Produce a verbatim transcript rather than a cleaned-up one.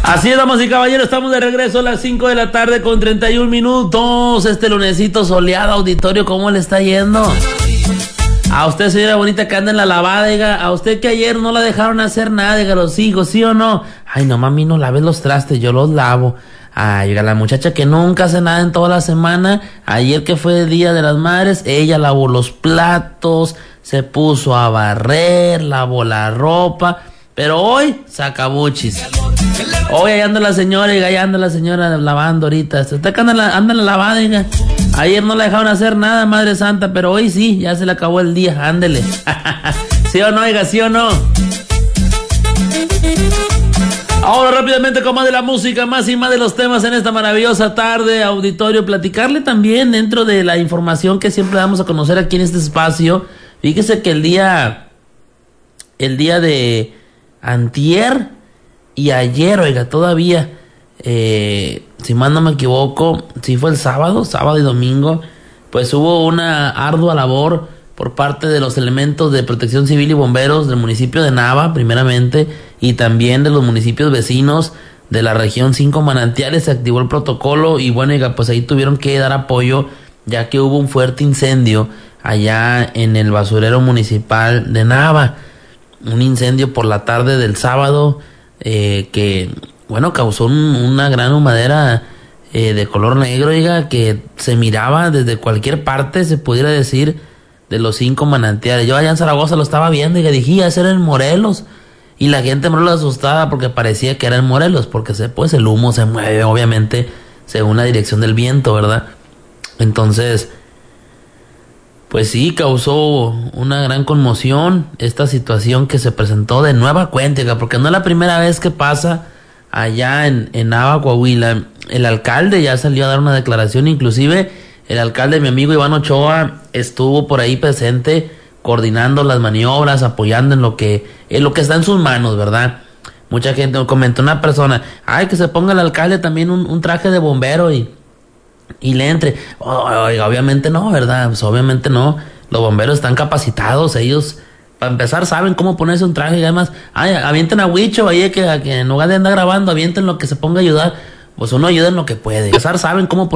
Así es, damas y caballeros, estamos de regreso a las cinco de la tarde con treinta y un minutos. Este lunesito soleado, auditorio, ¿cómo le está yendo? A usted, señora bonita, que anda en la lavada, diga, a usted que ayer no la dejaron hacer nada, diga, los hijos, ¿sí o no? Ay, no, mami, no laves los trastes, yo los lavo. Ay, oiga, la muchacha que nunca hace nada en toda la semana, ayer que fue el Día de las Madres, ella lavó los platos, se puso a barrer, lavó la ropa, pero hoy sacabuchis. Hoy ahí anda la señora, y ahí anda la señora lavando ahorita. Usted que anda en la, anda en la lavada, diga. Ayer no la dejaron hacer nada, Madre Santa, pero hoy sí, ya se le acabó el día, ándele. ¿Sí o no, oiga, sí o no? Ahora rápidamente con más de la música, más y más de los temas en esta maravillosa tarde, auditorio. Platicarle también dentro de la información que siempre damos a conocer aquí en este espacio. Fíjese que el día, el día de antier y ayer, oiga, todavía, eh, si mal no me equivoco, si fue el sábado, sábado y domingo, pues hubo una ardua labor por parte de los elementos de protección civil y bomberos del municipio de Nava, primeramente, y también de los municipios vecinos de la región Cinco Manantiales. Se activó el protocolo y bueno, oiga, pues ahí tuvieron que dar apoyo, ya que hubo un fuerte incendio allá en el basurero municipal de Nava. Un incendio por la tarde del sábado, eh, que, bueno, causó un, una gran humadera eh, de color negro, oiga, que se miraba desde cualquier parte, se pudiera decir, de los Cinco Manantiales. Yo allá en Zaragoza lo estaba viendo y le dije, ese era en Morelos. Y la gente en Morelos asustada porque parecía que era en Morelos, porque se, pues el humo se mueve, obviamente, según la dirección del viento, ¿verdad? Entonces, pues sí, causó una gran conmoción esta situación que se presentó de nueva cuenta, porque no es la primera vez que pasa allá en, en Nava, Coahuila. El alcalde ya salió a dar una declaración, inclusive el alcalde, mi amigo Iván Ochoa, estuvo por ahí presente coordinando las maniobras, apoyando en lo que en lo que está en sus manos, ¿verdad? Mucha gente, comentó una persona, ay, que se ponga el alcalde también un, un traje de bombero y y le entre. Oiga, obviamente no, ¿verdad? Pues obviamente no. Los bomberos están capacitados, ellos, para empezar, saben cómo ponerse un traje y además, ay, avienten a Huicho, ahí que, que en lugar de andar grabando, avienten lo que se ponga a ayudar. Pues uno ayuda en lo que puede. Para empezar, saben cómo ponerse